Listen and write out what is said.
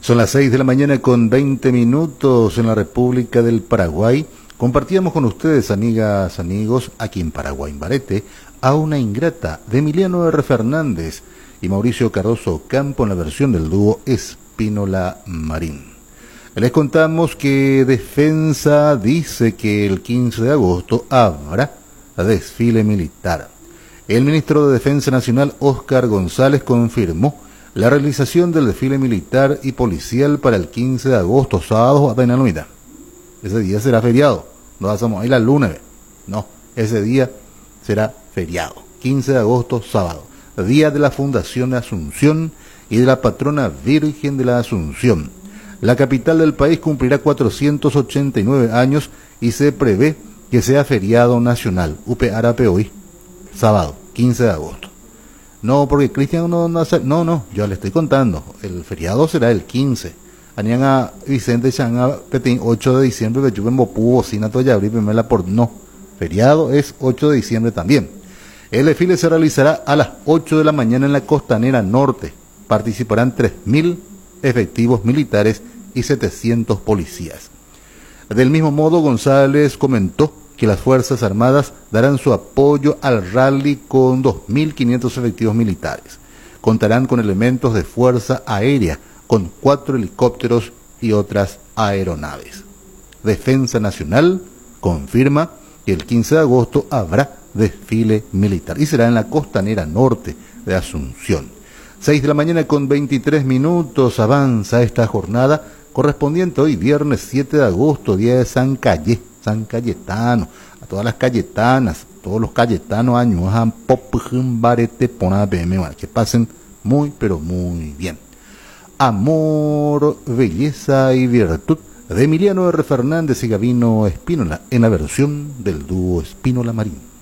Son las 6 de la mañana con 20 minutos en la República del Paraguay. Compartíamos con ustedes, amigas, amigos, aquí en Paraguay, Barete, a una ingrata de Emiliano R. Fernández y Mauricio Cardoso Campo en la versión del dúo Spínola Marín. Les contamos que Defensa dice que el 15 de agosto habrá desfile militar. El ministro de Defensa Nacional, Óscar González, confirmó la realización del desfile militar y policial para el 15 de agosto, sábado, a Benalmita. Ese día será feriado. No hacemos ahí la luna. No, ese día será feriado. 15 de agosto, sábado. Día de la Fundación de Asunción y de la Patrona Virgen de la Asunción. La capital del país cumplirá 489 años y se prevé que sea feriado nacional. Upe Arape hoy, sábado, 15 de agosto. No, porque Cristian no, yo le estoy contando. El feriado será el 15. Anianga Vicente Changa Petín, 8 de diciembre, Bechupen Bopú, Bocina Toyabri, Pemela por no. Feriado es 8 de diciembre también. El desfile se realizará a las 8 de la mañana en la Costanera Norte. Participarán 3.000 efectivos militares y 700 policías. Del mismo modo, González comentó que las Fuerzas Armadas darán su apoyo al rally con 2.500 efectivos militares. Contarán con elementos de fuerza aérea, con 4 helicópteros y otras aeronaves. Defensa Nacional confirma que el 15 de agosto habrá desfile militar y será en la Costanera Norte de Asunción. 6 de la mañana con 23 minutos avanza esta jornada correspondiente hoy viernes 7 de agosto, día de San Cayetano, a todas las cayetanas, todos los cayetanos años, que pasen muy pero muy bien. Amor, belleza y virtud de Emiliano R. Fernández y Gabino Spínola en la versión del dúo Spínola Marín.